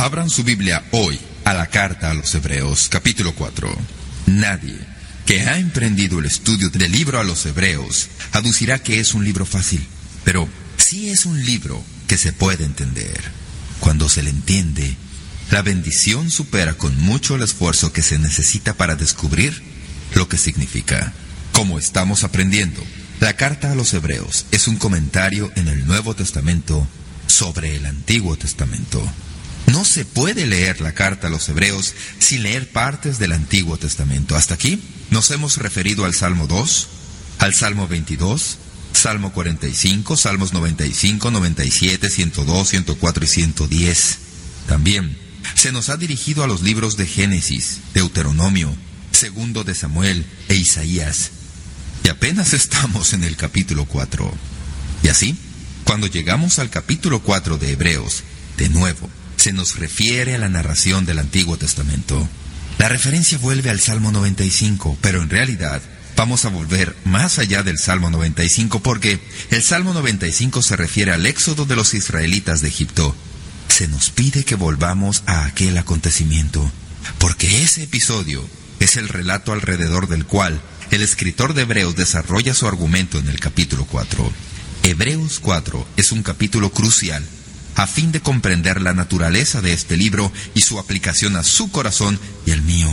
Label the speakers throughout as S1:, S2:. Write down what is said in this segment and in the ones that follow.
S1: Abran su Biblia hoy a la carta a los Hebreos, capítulo 4. Nadie que ha emprendido el estudio del libro a los Hebreos aducirá que es un libro fácil, pero sí es un libro que se puede entender. Cuando se le entiende, la bendición supera con mucho el esfuerzo que se necesita para descubrir lo que significa. Como estamos aprendiendo, la carta a los Hebreos es un comentario en el Nuevo Testamento sobre el Antiguo Testamento. No se puede leer la carta a los Hebreos sin leer partes del Antiguo Testamento. Hasta aquí nos hemos referido al Salmo 2, al Salmo 22, Salmo 45, Salmos 95, 97, 102, 104 y 110. También se nos ha dirigido a los libros de Génesis, Deuteronomio, Segundo de Samuel e Isaías. Y apenas estamos en el capítulo 4. Y así, cuando llegamos al capítulo 4 de Hebreos, de nuevo, se nos refiere a la narración del Antiguo Testamento. La referencia vuelve al Salmo 95, pero en realidad vamos a volver más allá del Salmo 95 porque el Salmo 95 se refiere al éxodo de los israelitas de Egipto. Se nos pide que volvamos a aquel acontecimiento, porque ese episodio es el relato alrededor del cual el escritor de Hebreos desarrolla su argumento en el capítulo 4. Hebreos 4 es un capítulo crucial a fin de comprender la naturaleza de este libro y su aplicación a su corazón y el mío.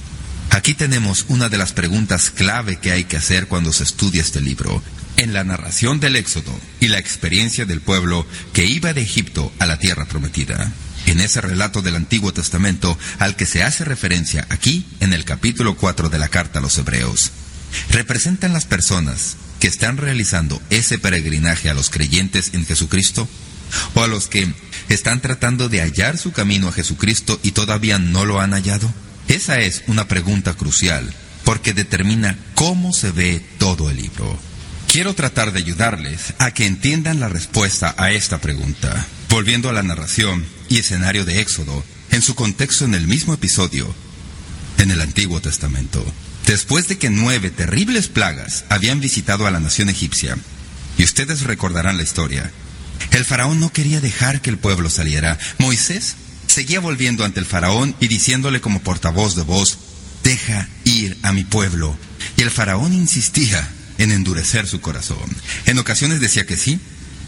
S1: Aquí tenemos una de las preguntas clave que hay que hacer cuando se estudia este libro. En la narración del Éxodo y la experiencia del pueblo que iba de Egipto a la tierra prometida. En ese relato del Antiguo Testamento al que se hace referencia aquí en el capítulo 4 de la carta a los Hebreos, ¿representan las personas que están realizando ese peregrinaje a los creyentes en Jesucristo? ¿O a los que están tratando de hallar su camino a Jesucristo y todavía no lo han hallado? Esa es una pregunta crucial, porque determina cómo se ve todo el libro. Quiero tratar de ayudarles a que entiendan la respuesta a esta pregunta, volviendo a la narración y escenario de Éxodo, en su contexto en el mismo episodio, en el Antiguo Testamento. Después de que 9 terribles plagas habían visitado a la nación egipcia, y ustedes recordarán la historia, el faraón no quería dejar que el pueblo saliera. Moisés seguía volviendo ante el faraón y diciéndole como portavoz de voz, «Deja ir a mi pueblo». Y el faraón insistía en endurecer su corazón. En ocasiones decía que sí,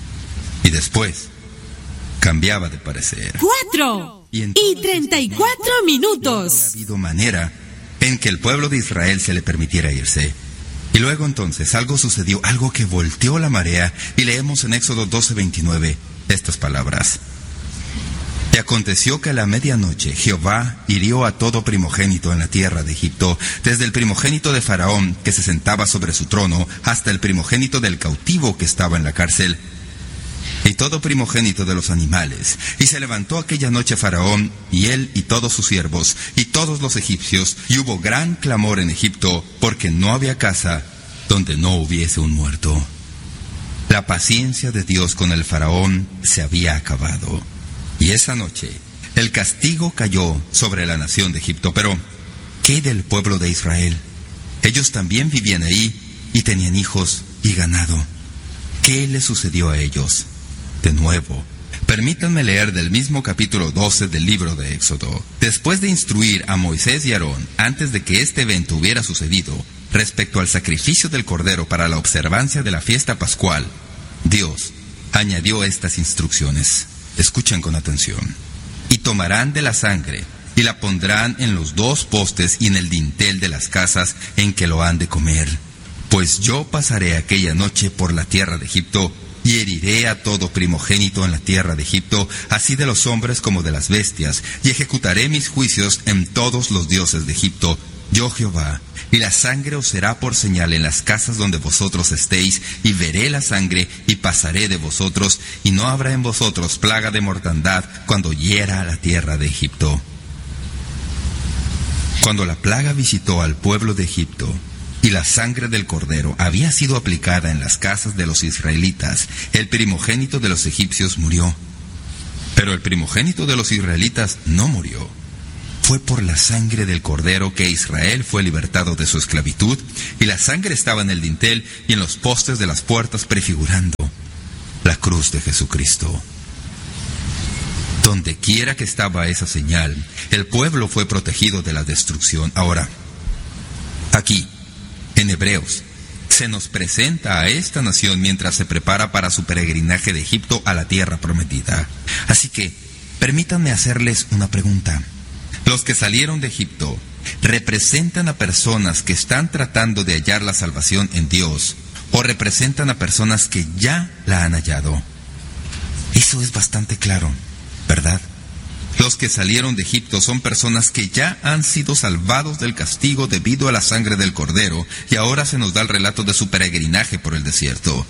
S1: y después cambiaba de parecer.
S2: 4 y 34 minutos.
S1: No ha habido manera en que el pueblo de Israel se le permitiera irse. Y luego entonces algo sucedió, algo que volteó la marea, y leemos en Éxodo 12:29 estas palabras. Y aconteció que a la medianoche Jehová hirió a todo primogénito en la tierra de Egipto, desde el primogénito de Faraón que se sentaba sobre su trono, hasta el primogénito del cautivo que estaba en la cárcel, y todo primogénito de los animales. Y se levantó aquella noche Faraón, y él y todos sus siervos, y todos los egipcios, y hubo gran clamor en Egipto, porque no había casa donde no hubiese un muerto. La paciencia de Dios con el Faraón se había acabado. Y esa noche el castigo cayó sobre la nación de Egipto. Pero, ¿qué del pueblo de Israel? Ellos también vivían ahí, y tenían hijos y ganado. ¿Qué les sucedió a ellos? De nuevo, permítanme leer del mismo capítulo 12 del libro de Éxodo. Después de instruir a Moisés y Aarón, antes de que este evento hubiera sucedido, respecto al sacrificio del cordero para la observancia de la fiesta pascual, Dios añadió estas instrucciones. Escuchen con atención. Y tomarán de la sangre, y la pondrán en los 2 postes y en el dintel de las casas en que lo han de comer. Pues yo pasaré aquella noche por la tierra de Egipto, y heriré a todo primogénito en la tierra de Egipto, así de los hombres como de las bestias, y ejecutaré mis juicios en todos los dioses de Egipto, yo Jehová. Y la sangre os será por señal en las casas donde vosotros estéis, y veré la sangre, y pasaré de vosotros, y no habrá en vosotros plaga de mortandad cuando hiera a la tierra de Egipto. Cuando la plaga visitó al pueblo de Egipto, y la sangre del cordero había sido aplicada en las casas de los israelitas, el primogénito de los egipcios murió. Pero el primogénito de los israelitas no murió. Fue por la sangre del cordero que Israel fue libertado de su esclavitud, y la sangre estaba en el dintel y en los postes de las puertas, prefigurando la cruz de Jesucristo. Donde quiera que estaba esa señal, el pueblo fue protegido de la destrucción. Ahora, aquí, en Hebreos, se nos presenta a esta nación mientras se prepara para su peregrinaje de Egipto a la tierra prometida. Así que, permítanme hacerles una pregunta. Los que salieron de Egipto representan a personas que están tratando de hallar la salvación en Dios, o representan a personas que ya la han hallado. Eso es bastante claro, ¿verdad? Los que salieron de Egipto son personas que ya han sido salvados del castigo debido a la sangre del Cordero, y ahora se nos da el relato de su peregrinaje por el desierto.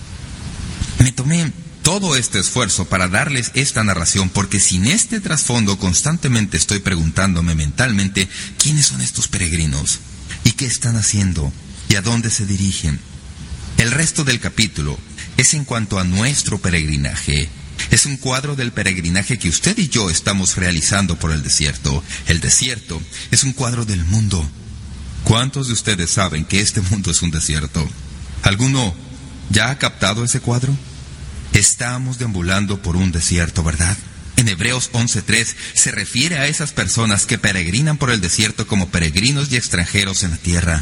S1: Me tomé todo este esfuerzo para darles esta narración porque sin este trasfondo constantemente estoy preguntándome mentalmente quiénes son estos peregrinos y qué están haciendo y a dónde se dirigen. El resto del capítulo es en cuanto a nuestro peregrinaje. Es un cuadro del peregrinaje que usted y yo estamos realizando por el desierto. El desierto es un cuadro del mundo. ¿Cuántos de ustedes saben que este mundo es un desierto? ¿Alguno ya ha captado ese cuadro? Estamos deambulando por un desierto, ¿verdad? En Hebreos 11:3 se refiere a esas personas que peregrinan por el desierto como peregrinos y extranjeros en la tierra.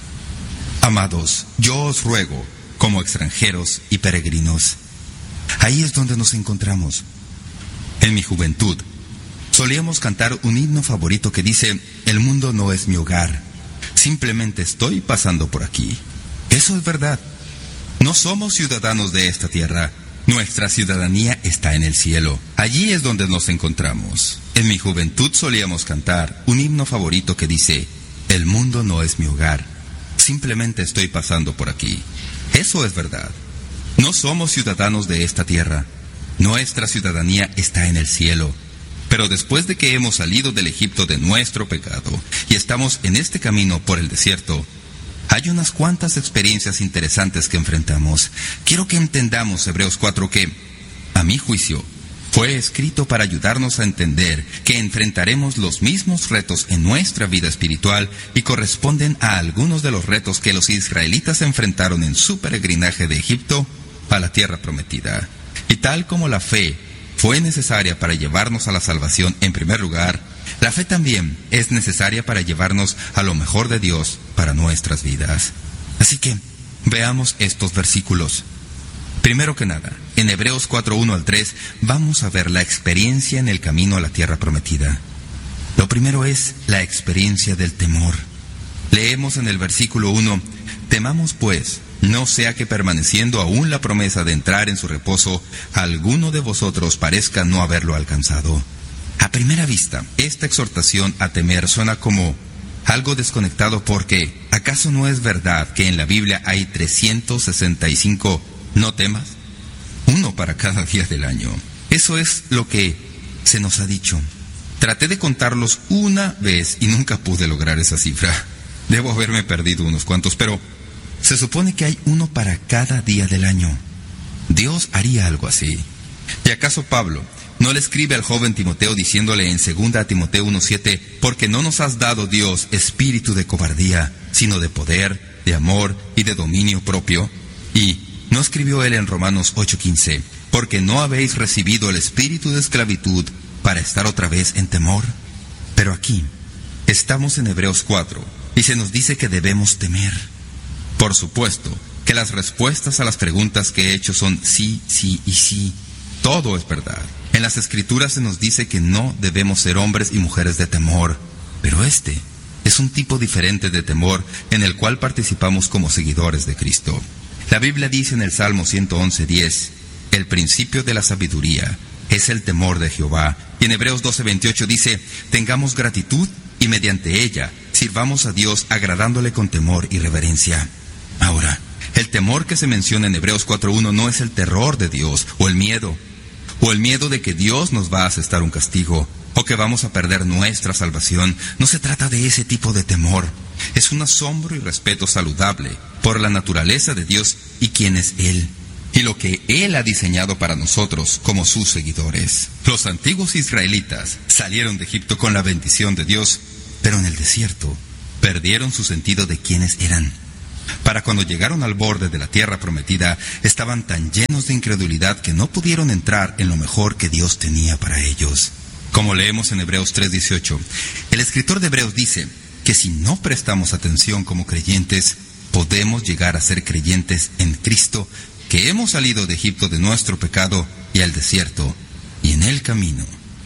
S1: Amados, yo os ruego, como extranjeros y peregrinos. Ahí es donde nos encontramos. En mi juventud, solíamos cantar un himno favorito que dice: el mundo no es mi hogar, simplemente estoy pasando por aquí. Eso es verdad. No somos ciudadanos de esta tierra. Nuestra ciudadanía está en el cielo. Allí es donde nos encontramos. En mi juventud solíamos cantar un himno favorito que dice: el mundo no es mi hogar, simplemente estoy pasando por aquí. Eso es verdad. No somos ciudadanos de esta tierra. Nuestra ciudadanía está en el cielo. Pero después de que hemos salido del Egipto de nuestro pecado y estamos en este camino por el desierto, hay unas cuantas experiencias interesantes que enfrentamos. Quiero que entendamos Hebreos 4 que, a mi juicio, fue escrito para ayudarnos a entender que enfrentaremos los mismos retos en nuestra vida espiritual y corresponden a algunos de los retos que los israelitas enfrentaron en su peregrinaje de Egipto a la tierra prometida. Y tal como la fe fue necesaria para llevarnos a la salvación en primer lugar, la fe también es necesaria para llevarnos a lo mejor de Dios para nuestras vidas. Así que, veamos estos versículos. Primero que nada, en Hebreos 4:1-3, vamos a ver la experiencia en el camino a la tierra prometida. Lo primero es la experiencia del temor. Leemos en el versículo 1, temamos pues, no sea que permaneciendo aún la promesa de entrar en su reposo, alguno de vosotros parezca no haberlo alcanzado. A primera vista, esta exhortación a temer suena como algo desconectado porque, ¿acaso no es verdad que en la Biblia hay 365 no temas? Uno para cada día del año. Eso es lo que se nos ha dicho. Traté de contarlos una vez y nunca pude lograr esa cifra. Debo haberme perdido unos cuantos, pero se supone que hay uno para cada día del año. Dios haría algo así. ¿Y acaso Pablo no le escribe al joven Timoteo diciéndole en 2 Timoteo 1:7, porque no nos has dado Dios espíritu de cobardía, sino de poder, de amor y de dominio propio? Y ¿no escribió él en Romanos 8:15, porque no habéis recibido el espíritu de esclavitud para estar otra vez en temor? Pero aquí estamos en Hebreos 4 y se nos dice que debemos temer. Por supuesto que las respuestas a las preguntas que he hecho son sí, sí y sí. Todo es verdad. En las Escrituras se nos dice que no debemos ser hombres y mujeres de temor, pero este es un tipo diferente de temor en el cual participamos como seguidores de Cristo. La Biblia dice en el Salmo 111:10, el principio de la sabiduría es el temor de Jehová. Y en Hebreos 12:28 dice, tengamos gratitud y mediante ella sirvamos a Dios agradándole con temor y reverencia. Ahora, el temor que se menciona en Hebreos 4:1 no es el terror de Dios o el miedo de que Dios nos va a asestar un castigo o que vamos a perder nuestra salvación. No se trata de ese tipo de temor. Es un asombro y respeto saludable por la naturaleza de Dios y quién es Él, y lo que Él ha diseñado para nosotros como sus seguidores. Los antiguos israelitas salieron de Egipto con la bendición de Dios, pero en el desierto perdieron su sentido de quiénes eran. Para cuando llegaron al borde de la tierra prometida, estaban tan llenos de incredulidad que no pudieron entrar en lo mejor que Dios tenía para ellos. Como leemos en Hebreos 3:18, el escritor de Hebreos dice que si no prestamos atención como creyentes, podemos llegar a ser creyentes en Cristo, que hemos salido de Egipto de nuestro pecado y al desierto, y en el camino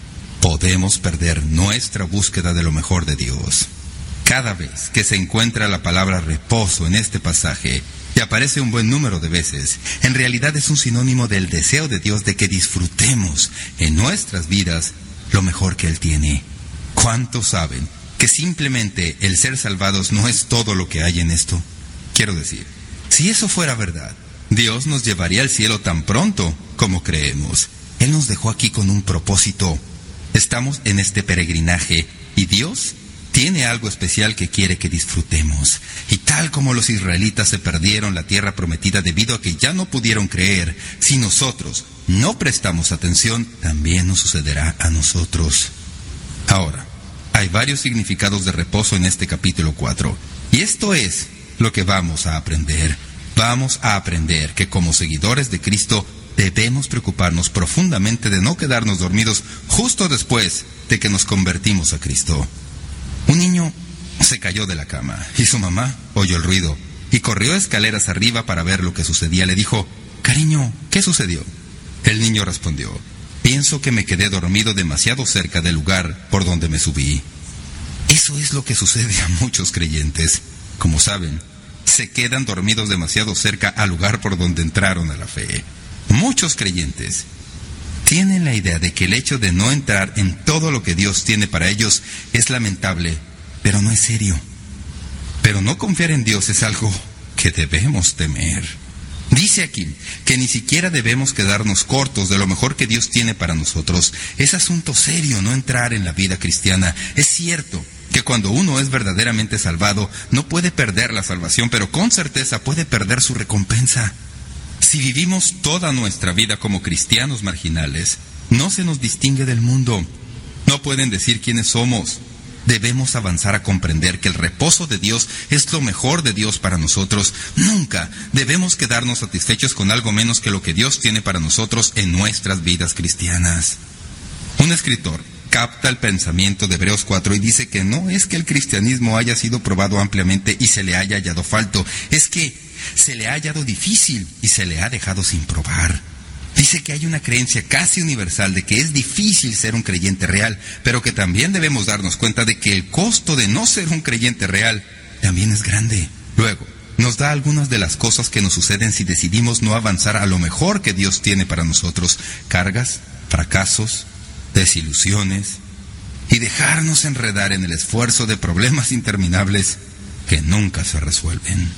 S1: podemos perder nuestra búsqueda de lo mejor de Dios. Cada vez que se encuentra la palabra reposo en este pasaje, y aparece un buen número de veces, en realidad es un sinónimo del deseo de Dios de que disfrutemos en nuestras vidas lo mejor que Él tiene. ¿Cuántos saben que simplemente el ser salvados no es todo lo que hay en esto? Quiero decir, si eso fuera verdad, Dios nos llevaría al cielo tan pronto como creemos. Él nos dejó aquí con un propósito. Estamos en este peregrinaje y Dios tiene algo especial que quiere que disfrutemos. Y tal como los israelitas se perdieron la tierra prometida debido a que ya no pudieron creer, si nosotros no prestamos atención, también nos sucederá a nosotros. Ahora, hay varios significados de reposo en este capítulo 4. Y esto es lo que vamos a aprender. Vamos a aprender que como seguidores de Cristo debemos preocuparnos profundamente de no quedarnos dormidos justo después de que nos convertimos a Cristo. Un niño se cayó de la cama y su mamá oyó el ruido y corrió escaleras arriba para ver lo que sucedía. Le dijo: «Cariño, ¿qué sucedió?». El niño respondió: «Pienso que me quedé dormido demasiado cerca del lugar por donde me subí». Eso es lo que sucede a muchos creyentes. Como saben, se quedan dormidos demasiado cerca al lugar por donde entraron a la fe. Muchos creyentes tienen la idea de que el hecho de no entrar en todo lo que Dios tiene para ellos es lamentable, pero no es serio. Pero no confiar en Dios es algo que debemos temer. Dice aquí que ni siquiera debemos quedarnos cortos de lo mejor que Dios tiene para nosotros. Es asunto serio no entrar en la vida cristiana. Es cierto que cuando uno es verdaderamente salvado, no puede perder la salvación, pero con certeza puede perder su recompensa. Si vivimos toda nuestra vida como cristianos marginales, no se nos distingue del mundo. No pueden decir quiénes somos. Debemos avanzar a comprender que el reposo de Dios es lo mejor de Dios para nosotros. Nunca debemos quedarnos satisfechos con algo menos que lo que Dios tiene para nosotros en nuestras vidas cristianas. Un escritor capta el pensamiento de Hebreos 4 y dice que no es que el cristianismo haya sido probado ampliamente y se le haya hallado falto, es que se le ha hallado difícil y se le ha dejado sin probar. Dice que hay una creencia casi universal de que es difícil ser un creyente real, pero que también debemos darnos cuenta de que el costo de no ser un creyente real también es grande. Luego, nos da algunas de las cosas que nos suceden si decidimos no avanzar a lo mejor que Dios tiene para nosotros: cargas, fracasos, desilusiones, y dejarnos enredar en el esfuerzo de problemas interminables que nunca se resuelven.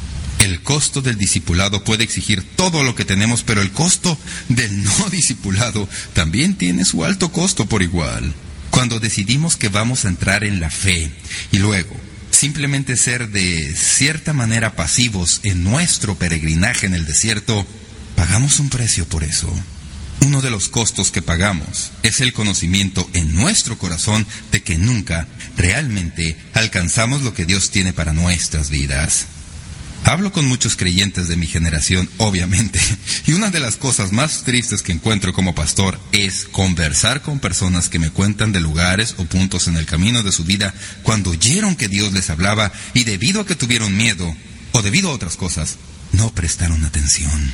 S1: El costo del discipulado puede exigir todo lo que tenemos, pero el costo del no discipulado también tiene su alto costo por igual. Cuando decidimos que vamos a entrar en la fe y luego simplemente ser de cierta manera pasivos en nuestro peregrinaje en el desierto, pagamos un precio por eso. Uno de los costos que pagamos es el conocimiento en nuestro corazón de que nunca realmente alcanzamos lo que Dios tiene para nuestras vidas. Hablo con muchos creyentes de mi generación, obviamente, y una de las cosas más tristes que encuentro como pastor es conversar con personas que me cuentan de lugares o puntos en el camino de su vida cuando oyeron que Dios les hablaba y debido a que tuvieron miedo o debido a otras cosas, no prestaron atención.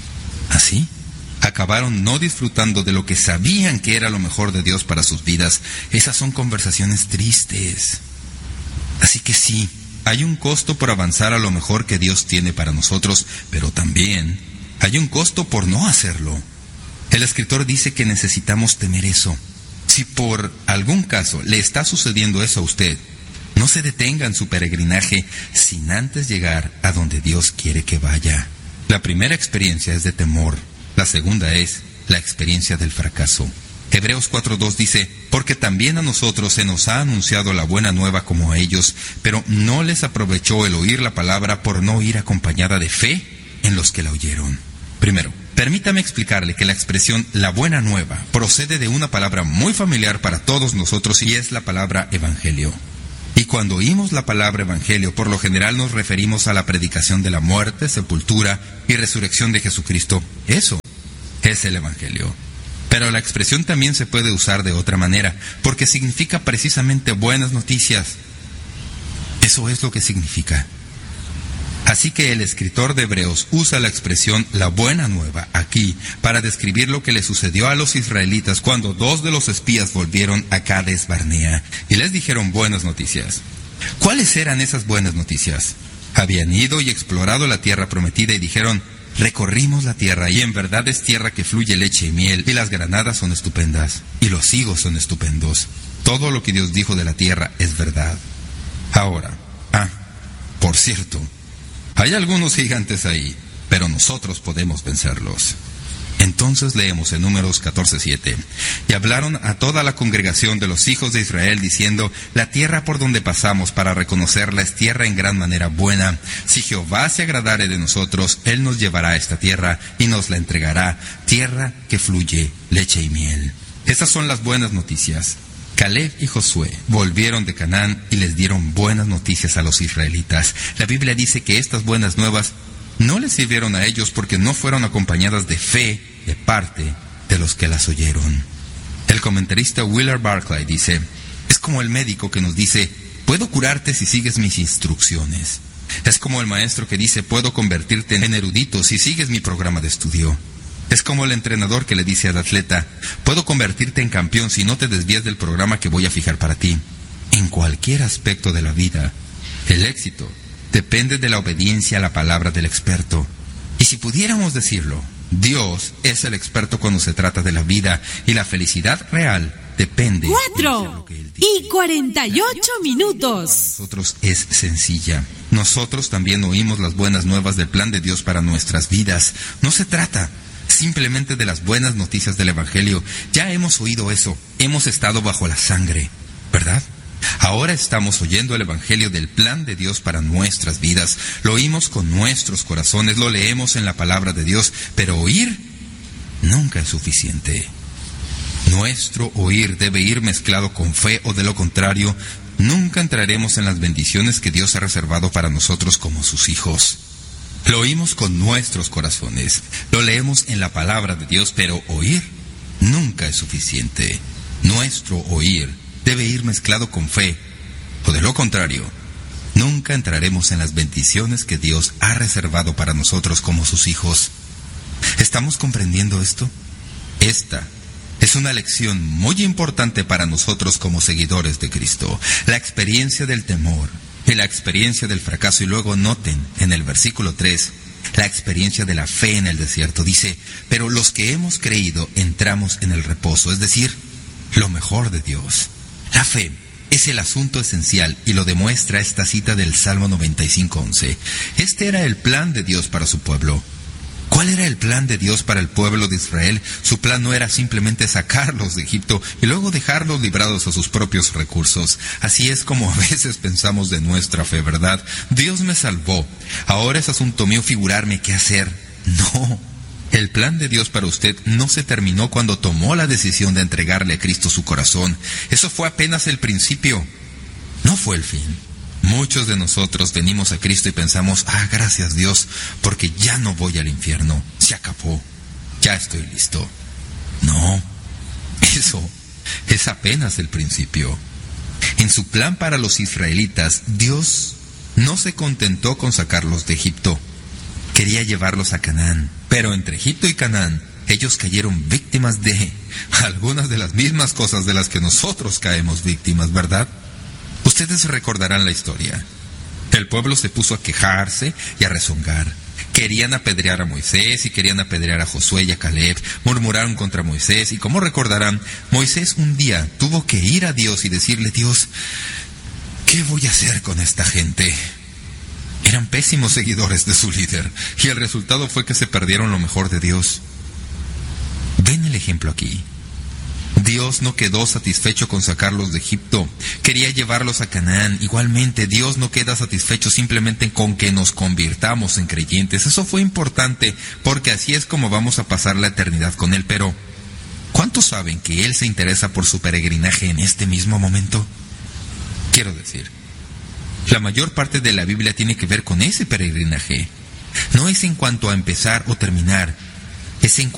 S1: Así, acabaron no disfrutando de lo que sabían que era lo mejor de Dios para sus vidas. Esas son conversaciones tristes. Así que sí, hay un costo por avanzar a lo mejor que Dios tiene para nosotros, pero también hay un costo por no hacerlo. El escritor dice que necesitamos temer eso. Si por algún caso le está sucediendo eso a usted, no se detenga en su peregrinaje sin antes llegar a donde Dios quiere que vaya. La primera experiencia es de temor. La segunda es la experiencia del fracaso. Hebreos 4:2 dice: porque también a nosotros se nos ha anunciado la buena nueva como a ellos, pero no les aprovechó el oír la palabra por no ir acompañada de fe en los que la oyeron. Primero, permítame explicarle que la expresión la buena nueva procede de una palabra muy familiar para todos nosotros y es la palabra evangelio. Y cuando oímos la palabra evangelio, por lo general nos referimos a la predicación de la muerte, sepultura y resurrección de Jesucristo. Eso es el evangelio. Pero la expresión también se puede usar de otra manera, porque significa precisamente buenas noticias. Eso es lo que significa. Así que el escritor de Hebreos usa la expresión la buena nueva aquí para describir lo que le sucedió a los israelitas cuando 2 de los espías volvieron a Cades Barnea y les dijeron buenas noticias. ¿Cuáles eran esas buenas noticias? Habían ido y explorado la tierra prometida y dijeron: recorrimos la tierra y en verdad es tierra que fluye leche y miel, y las granadas son estupendas y los higos son estupendos. Todo lo que Dios dijo de la tierra es verdad. Ahora, por cierto, hay algunos gigantes ahí, pero nosotros podemos vencerlos. Entonces leemos en Números 14:7. Y hablaron a toda la congregación de los hijos de Israel, diciendo: la tierra por donde pasamos para reconocerla es tierra en gran manera buena. Si Jehová se agradare de nosotros, Él nos llevará a esta tierra y nos la entregará, tierra que fluye leche y miel. Estas son las buenas noticias. Caleb y Josué volvieron de Canaán y les dieron buenas noticias a los israelitas. La Biblia dice que estas buenas nuevas no les sirvieron a ellos porque no fueron acompañadas de fe de parte de los que las oyeron. El comentarista Willard Barclay dice: es como el médico que nos dice: puedo curarte si sigues mis instrucciones. Es como el maestro que dice: puedo convertirte en erudito si sigues mi programa de estudio. Es como el entrenador que le dice al atleta: puedo convertirte en campeón si no te desvías del programa que voy a fijar para ti. En cualquier aspecto de la vida, el éxito depende de la obediencia a la palabra del experto. Y si pudiéramos decirlo, Dios es el experto cuando se trata de la vida, y la felicidad real depende
S2: 4:48.
S1: Nosotros es sencilla. Nosotros también oímos las buenas nuevas del plan de Dios para nuestras vidas. No se trata simplemente de las buenas noticias del Evangelio. Ya hemos oído eso. Hemos estado bajo la sangre, ¿verdad? Ahora estamos oyendo el Evangelio del plan de Dios para nuestras vidas. Lo oímos con nuestros corazones, lo leemos en la palabra de Dios, pero oír nunca es suficiente. Nuestro oír debe ir mezclado con fe, o de lo contrario, nunca entraremos en las bendiciones que Dios ha reservado para nosotros como sus hijos. Lo oímos con nuestros corazones, lo leemos en la palabra de Dios, pero oír nunca es suficiente. Nuestro oír debe ir mezclado con fe, o de lo contrario, nunca entraremos en las bendiciones que Dios ha reservado para nosotros como sus hijos. ¿Estamos comprendiendo esto? Esta es una lección muy importante para nosotros como seguidores de Cristo. La experiencia del temor y la experiencia del fracaso. Y luego noten en el versículo 3, la experiencia de la fe en el desierto. Dice: pero los que hemos creído entramos en el reposo, es decir, lo mejor de Dios. La fe es el asunto esencial y lo demuestra esta cita del Salmo 95:11. Este era el plan de Dios para su pueblo. ¿Cuál era el plan de Dios para el pueblo de Israel? Su plan no era simplemente sacarlos de Egipto y luego dejarlos librados a sus propios recursos. Así es como a veces pensamos de nuestra fe, ¿verdad? Dios me salvó. Ahora es asunto mío figurarme qué hacer. No. El plan de Dios para usted no se terminó cuando tomó la decisión de entregarle a Cristo su corazón. Eso fue apenas el principio. No fue el fin. Muchos de nosotros venimos a Cristo y pensamos: gracias Dios, porque ya no voy al infierno. Se acabó. Ya estoy listo. No. Eso es apenas el principio. En su plan para los israelitas, Dios no se contentó con sacarlos de Egipto. Quería llevarlos a Canaán. Pero entre Egipto y Canaán, ellos cayeron víctimas de algunas de las mismas cosas de las que nosotros caemos víctimas, ¿verdad? Ustedes recordarán la historia. El pueblo se puso a quejarse y a rezongar. Querían apedrear a Moisés y querían apedrear a Josué y a Caleb. Murmuraron contra Moisés y, como recordarán, Moisés un día tuvo que ir a Dios y decirle: Dios, ¿qué voy a hacer con esta gente? Eran pésimos seguidores de su líder y el resultado fue que se perdieron lo mejor de Dios. ¿Ven el ejemplo aquí? Dios no quedó satisfecho con sacarlos de Egipto. Quería llevarlos a Canaán. Igualmente, Dios no queda satisfecho simplemente con que nos convirtamos en creyentes. Eso fue importante, porque así es como vamos a pasar la eternidad con Él. Pero, ¿cuántos saben que Él se interesa por su peregrinaje en este mismo momento? Quiero decir, La mayor parte de la Biblia tiene que ver con ese peregrinaje. No es en cuanto a empezar o terminar, es en